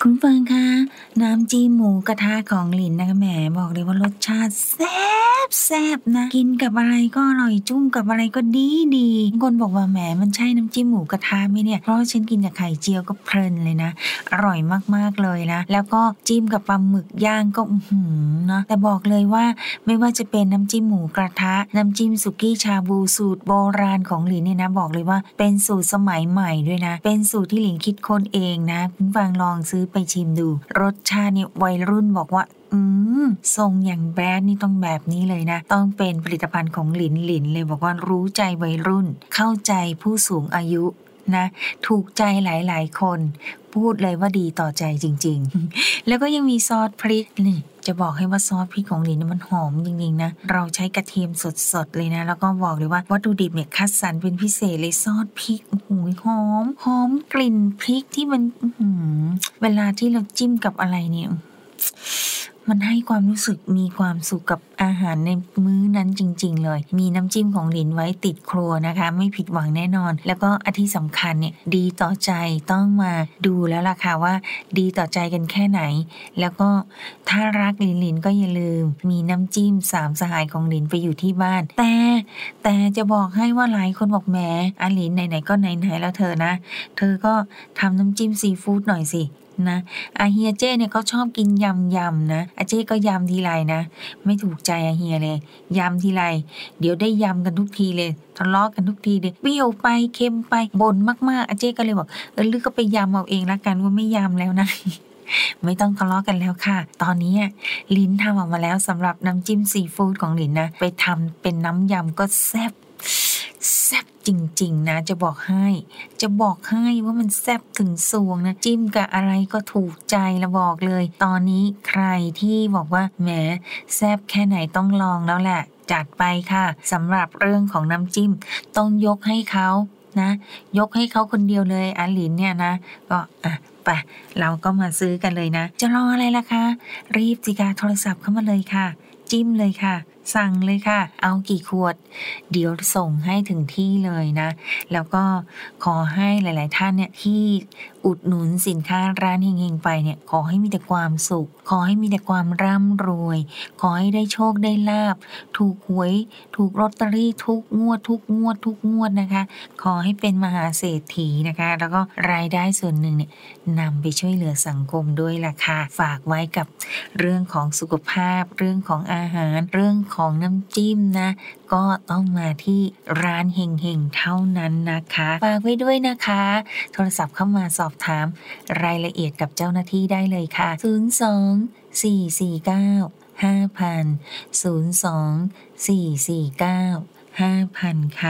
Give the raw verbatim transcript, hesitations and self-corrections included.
คุณฟังคะน้ำจิ้มหมูกระทะของหลินนะคะแหมบอกเลยว่ารสชาติแซ่บแซ่บนะกินกับอะไรก็อร่อยจุ้มกับอะไรก็ดีดีคนบอกว่าแหมมันใช่น้ำจิ้มหมูกระทะไหมเนี่ยเพราะฉันกินกับไข่เจียวก็เพลินเลยนะอร่อยมากๆเลยนะแล้วก็จิ้มกับปลาหมึกย่างก็อื้อหือเนาะแต่บอกเลยว่าไม่ว่าจะเป็นน้ำจิ้มหมูกระทะน้ำจิ้มสุกี้ชาบูสูตรโบราณของหลินเนี่ยนะบอกเลยว่าเป็นสูตรสมัยใหม่ด้วยนะเป็นสูตรที่หลินคิดค้นเองนะคุณฟังลองซื้อไปชิมดูรสชาติเนี่ยวัยรุ่นบอกว่าอืมทรงอย่างแบรนด์นี่ต้องแบบนี้เลยนะต้องเป็นผลิตภัณฑ์ของหลินหลินเลยบอกว่ารู้ใจวัยรุ่นเข้าใจผู้สูงอายุนะถูกใจหลายๆคนพูดเลยว่าดีต่อใจจริงๆ แล้วก็ยังมีซอสพริกนี่จะบอกให้ว่าซอสพริกของหลินนี่มันหอมจริงๆนะเราใช้กระเทียมสดๆเลยนะแล้วก็บอกเลยว่าวัตถุดิบเนี่ยคัดสรรเป็นพิเศษเลยซอสพริกโอ้โหหอมหอมกลิ่นพริกที่มันเวลาที่เราจิ้มกับอะไรเนี่ยมันให้ความรู้สึกมีความสุขกับอาหารในมื้อนั้นจริงๆเลยมีน้ำจิ้มของหลินไว้ติดครัวนะคะไม่ผิดหวังแน่นอนแล้วก็อันที่สำคัญเนี่ยดีต่อใจต้องมาดูแล้วล่ะค่ะว่าดีต่อใจกันแค่ไหนแล้วก็ถ้ารักหลินหลินก็อย่าลืมมีน้ำจิ้มสามสหายของหลินไปอยู่ที่บ้านแต่แต่จะบอกให้ว่าหลายคนบอกแหมอาหลินไหนๆก็ไหนๆแล้วเธอนะเธอก็ทำน้ำจิ้มซีฟู้ดหน่อยสินะอาเฮียเจ้เนี่ยเขาชอบกินยำยำนะอาเจ้ก็ยำทีไรนะไม่ถูกใจอาเฮียเลยยำทีไรเดี๋ยวได้ยำกันทุกทีเลยทะเลาะกันทุกทีเลยเปรี้ยวไปเค็มไปบ่นมากๆอาเจ้ก็เลยบอกเออลึกก็ไปยำเอาเองละกันว่าไม่ยำแล้วนะ ไม่ต้องทะเลาะกันแล้วค่ะตอนนี้ลิ้นทำออกมาแล้วสำหรับน้ำจิ้มซีฟู้ดของลิ้นนะไปทำเป็นน้ำยำก็แซ่บแซ่บจริงๆนะจะบอกให้จะบอกให้ว่ามันแซ่บถึงสวงนะจิ้มกับอะไรก็ถูกใจละบอกเลยตอนนี้ใครที่บอกว่าแหมแซ่บแค่ไหนต้องลองแล้วแหละจัดไปค่ะสำหรับเรื่องของน้ำจิ้มต้องยกให้เขานะยกให้เขาคนเดียวเลยอาหลินเนี่ยนะก็อ่ะไปเราก็มาซื้อกันเลยนะจะรออะไรล่ะคะรีบสิคะโทรศัพท์เข้ามาเลยค่ะจิ้มเลยค่ะสั่งเลยค่ะเอากี่ขวดเดี๋ยวส่งให้ถึงที่เลยนะแล้วก็ขอให้หลายๆท่านเนี่ยที่อุดหนุนสินค้าร้านเฮงๆไปเนี่ยขอให้มีแต่ความสุขขอให้มีแต่ความร่ำรวยขอให้ได้โชคได้ลาภถูกหวยถูกลอตเตอรี่ทุกงวดทุกงวดทุกงวดนะคะขอให้เป็นมหาเศรษฐีนะคะแล้วก็รายได้ส่วนหนึ่งเนี่ยนำไปช่วยเหลือสังคมด้วยล่ะค่ะฝากไว้กับเรื่องของสุขภาพเรื่องของอาหารเรื่องของน้ำจิ้มนะก็ต้องมาที่ร้านเฮงๆเท่านั้นนะคะฝากไว้ด้วยนะคะโทรศัพท์เข้ามาสอบถามรายละเอียดกับเจ้าหน้าที่ได้เลยค่ะศูนย์ สอง สี่ สี่ เก้า ห้า ศูนย์ ศูนย์ ศูนย์ สอง สี่ สี่ เก้า ห้า ค่ะ